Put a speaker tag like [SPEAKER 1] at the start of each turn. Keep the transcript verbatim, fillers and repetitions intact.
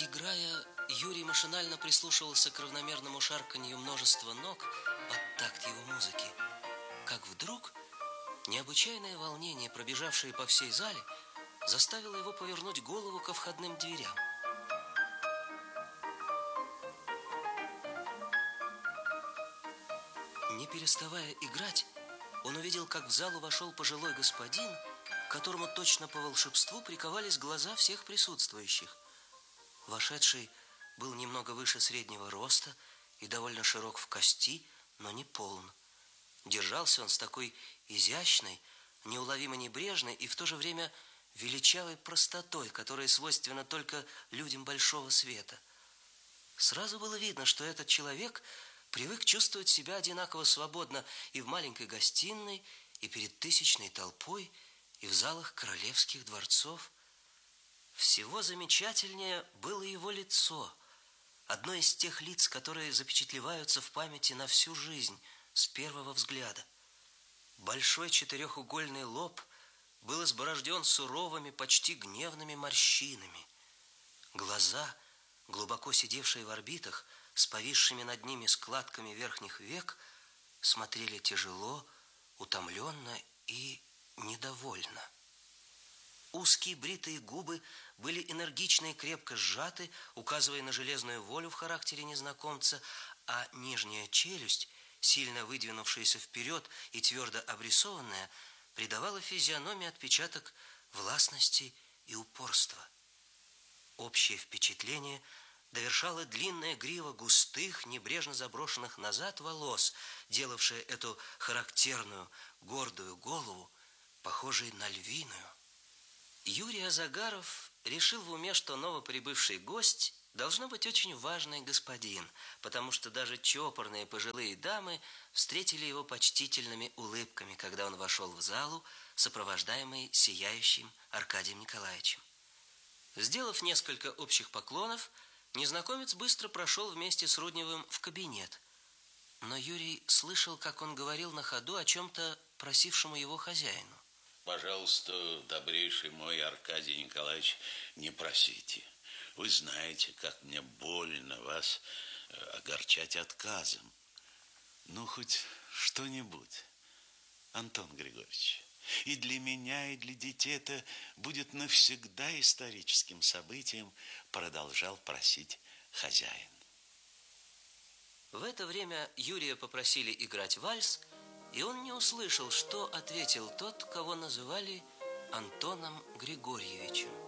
[SPEAKER 1] Играя, Юрий машинально прислушивался к равномерному шарканью множества ног под такт его музыки. Как вдруг необычайное волнение, пробежавшее по всей зале, заставило его повернуть голову ко входным дверям. Не переставая играть, он увидел, как в залу вошел пожилой господин, к которому точно по волшебству приковались глаза всех присутствующих. Вошедший был немного выше среднего роста и довольно широк в кости, но не полн. Держался он с такой изящной, неуловимо небрежной и в то же время величавой простотой, которая свойственна только людям большого света. Сразу было видно, что этот человек привык чувствовать себя одинаково свободно и в маленькой гостиной, и перед тысячной толпой, и в залах королевских дворцов. Всего замечательнее было его лицо, одно из тех лиц, которые запечатлеваются в памяти на всю жизнь с первого взгляда. Большой четырехугольный лоб был изборожден суровыми, почти гневными морщинами. Глаза, глубоко сидевшие в орбитах, с повисшими над ними складками верхних век, смотрели тяжело, утомленно и недовольно. Узкие бритые губы были энергично и крепко сжаты, указывая на железную волю в характере незнакомца, а нижняя челюсть, сильно выдвинувшаяся вперед и твердо обрисованная, придавала физиономии отпечаток властности и упорства. Общее впечатление довершала длинная грива густых, небрежно заброшенных назад волос, делавшая эту характерную, гордую голову похожей на львиную. Юрий Азагаров решил в уме, что новоприбывший гость должно быть очень важный господин, потому что даже чопорные пожилые дамы встретили его почтительными улыбками, когда он вошел в залу, сопровождаемый сияющим Аркадием Николаевичем. Сделав несколько общих поклонов, незнакомец быстро прошел вместе с Рудневым в кабинет. Но Юрий слышал, как он говорил на ходу о чем-то просившему его хозяину.
[SPEAKER 2] Пожалуйста, добрейший мой Аркадий Николаевич, не просите. Вы знаете, как мне больно вас огорчать отказом. Ну, хоть что-нибудь, Антон Григорьевич. И для меня, и для детей это будет навсегда историческим событием, продолжал просить хозяин.
[SPEAKER 1] В это время Юрия попросили играть вальс, и он не услышал, что ответил тот, кого называли Антоном Григорьевичем.